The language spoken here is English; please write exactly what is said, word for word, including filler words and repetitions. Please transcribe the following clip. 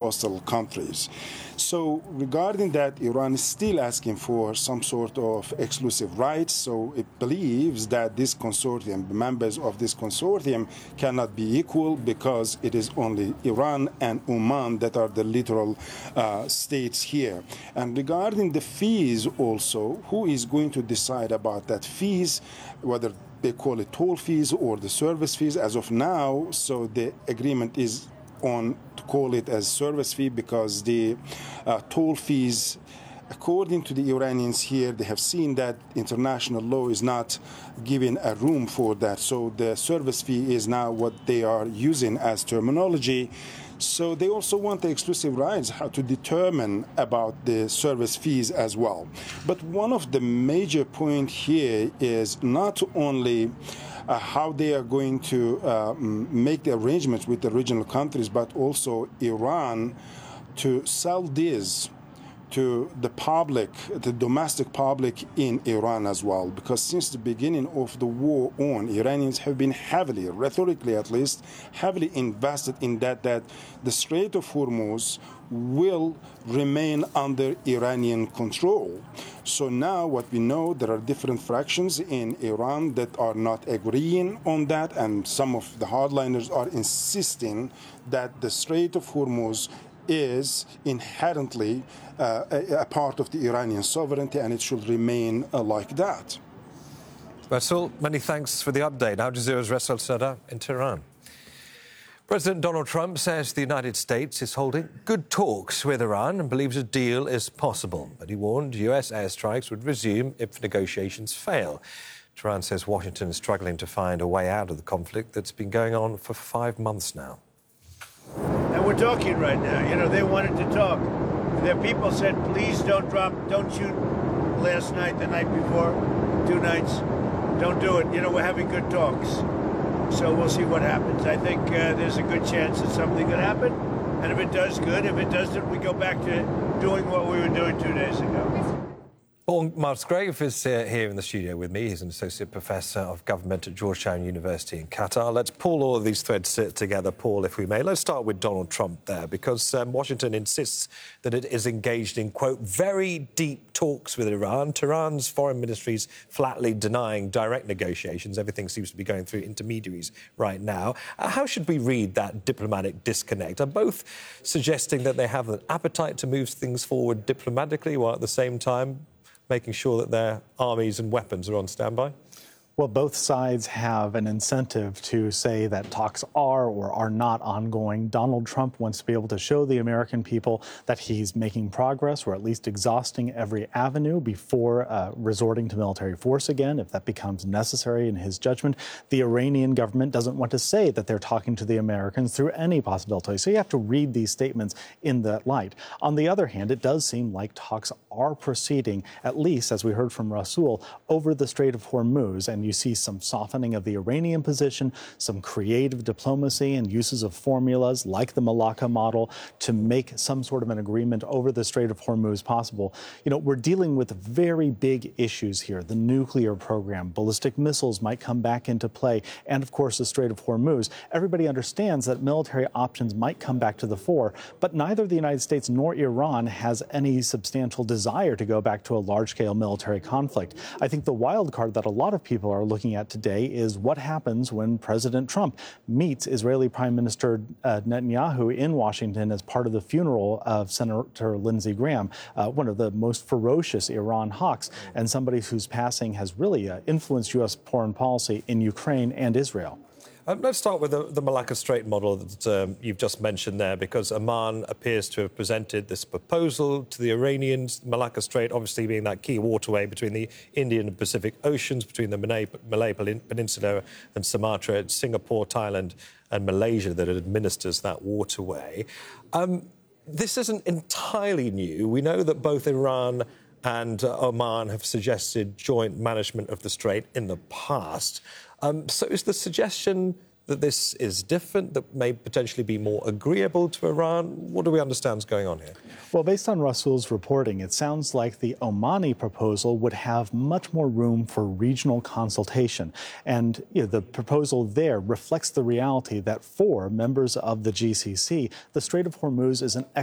hostile countries. So regarding that, Iran is still asking for some sort of exclusive rights. So it believes that this consortium, the members of this consortium, cannot be equal because it is only Iran and Oman that are the literal uh, states here. And regarding the fees also, who is going to decide about that fees, whether they call it toll fees or the service fees as of now? So the agreement is on to call it as service fee because the uh, toll fees, according to the Iranians here, they have seen that international law is not giving a room for that. So the service fee is now what they are using as terminology. So they also want the exclusive rights how to determine about the service fees as well. But one of the major points here is not only uh, how they are going to uh, make the arrangements with the regional countries, but also Iran to sell this to the public, the domestic public in Iran as well. Because since the beginning of the war on, Iranians have been heavily, rhetorically at least, heavily invested in that, that the Strait of Hormuz will remain under Iranian control. So now what we know, there are different fractions in Iran that are not agreeing on that, and some of the hardliners are insisting that the Strait of Hormuz is inherently uh, a, a part of the Iranian sovereignty, and it should remain uh, like that. Rasool, many thanks for the update. Al Jazeera's Rasool Sadat in Tehran. President Donald Trump says the United States is holding good talks with Iran and believes a deal is possible. But he warned U S airstrikes would resume if negotiations fail. Tehran says Washington is struggling to find a way out of the conflict that's been going on for five months now. And we're talking right now. You know, they wanted to talk. Their people said, please don't drop, don't shoot last night, the night before, two nights. Don't do it. You know, we're having good talks. So we'll see what happens. I think uh, there's a good chance that something could happen. And if it does, good. If it doesn't, we go back to doing what we were doing two days ago. Paul Musgrave is uh, here in the studio with me. He's an associate professor of government at Georgetown University in Qatar. Let's pull all of these threads together, Paul, if we may. Let's start with Donald Trump there, because um, Washington insists that it is engaged in, quote, very deep talks with Iran. Tehran's foreign ministry is flatly denying direct negotiations. Everything seems to be going through intermediaries right now. Uh, how should we read that diplomatic disconnect? Are both suggesting that they have an appetite to move things forward diplomatically, while at the same time making sure that their armies and weapons are on standby? Well, both sides have an incentive to say that talks are or are not ongoing. Donald Trump wants to be able to show the American people that he's making progress, or at least exhausting every avenue before uh, resorting to military force again, if that becomes necessary in his judgment. The Iranian government doesn't want to say that they're talking to the Americans through any possibility. So you have to read these statements in that light. On the other hand, it does seem like talks are proceeding, at least, as we heard from Rasool, over the Strait of Hormuz. And you see some softening of the Iranian position, some creative diplomacy and uses of formulas like the Malacca model to make some sort of an agreement over the Strait of Hormuz possible. You know, we're dealing with very big issues here. The nuclear program, ballistic missiles might come back into play, and of course the Strait of Hormuz. Everybody understands that military options might come back to the fore, but neither the United States nor Iran has any substantial desire to go back to a large-scale military conflict. I think the wild card that a lot of people are looking at today is what happens when President Trump meets Israeli Prime Minister uh, Netanyahu in Washington as part of the funeral of Senator Lindsey Graham, uh, one of the most ferocious Iran hawks, and somebody whose passing has really uh, influenced U S foreign policy in Ukraine and Israel. Um, let's start with the, the Malacca Strait model that um, you've just mentioned there, because Oman appears to have presented this proposal to the Iranians. Malacca Strait obviously being that key waterway between the Indian and Pacific Oceans, between the Malay, Malay Peninsula and Sumatra. It's Singapore, Thailand and Malaysia that administers that waterway. Um, this isn't entirely new. We know that both Iran and uh, Oman have suggested joint management of the strait in the past. Um, so is the suggestion that this is different, that may potentially be more agreeable to Iran? What do we understand is going on here? Well, based on Rasool's reporting, it sounds like the Omani proposal would have much more room for regional consultation. And you know, the proposal there reflects the reality that for members of the G C C, the Strait of Hormuz is an